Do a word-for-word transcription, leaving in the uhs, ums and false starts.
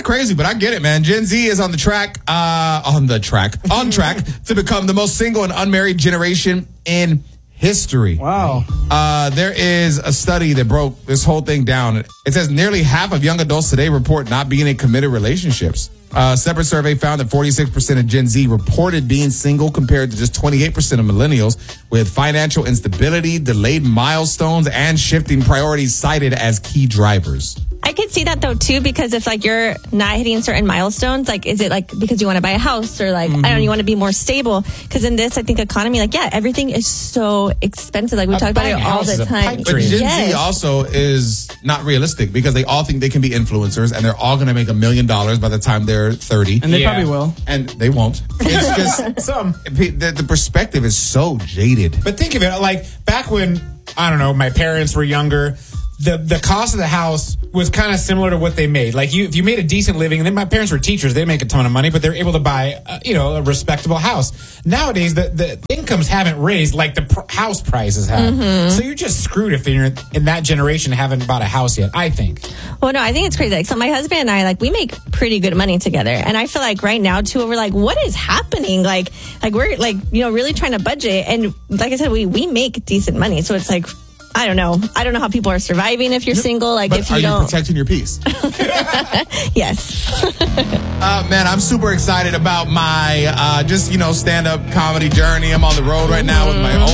crazy, but I get it, man. Gen Z is on the track, uh, on the track, on track to become the most single and unmarried generation in history. Wow. Uh, there is a study that broke this whole thing down. It says nearly half of young adults today report not being in committed relationships. A separate survey found that forty-six percent of Gen Z reported being single compared to just twenty-eight percent of millennials, with financial instability, delayed milestones, and shifting priorities cited as key drivers. I could see that though too, because if like you're not hitting certain milestones, like is it like because you want to buy a house or like, mm-hmm. I don't know, you want to be more stable? Because in this, I think economy, like, yeah, everything is so expensive. Like we uh, talk about it all the time. But Gen yes. Z also is not realistic because they all think they can be influencers and they're all going to make a million dollars by the time they're thirty. And they Yeah. probably will. And they won't. It's just Some. the, the perspective is so jaded. But think of it, like back when, I don't know, my parents were younger, the the cost of the house was kind of similar to what they made. Like you, if you made a decent living, and then my parents were teachers, they make a ton of money, but they're able to buy, uh, you know, a respectable house. Nowadays, the, the incomes haven't raised like the pr- house prices have. Mm-hmm. So you're just screwed if you're in that generation and haven't bought a house yet, I think. Well, no, I think it's crazy. Like, so my husband and I, like, we make pretty good money together. And I feel like right now, too, we're like, what is happening? Like, like we're like, you know, really trying to budget. And like I said, we, we make decent money. So it's like, I don't know. I don't know how people are surviving if you're single. Like, but if you are don't. you protecting your peace? Yes. uh, man, I'm super excited about my uh, just, you know, stand-up comedy journey. I'm on the road right now with my own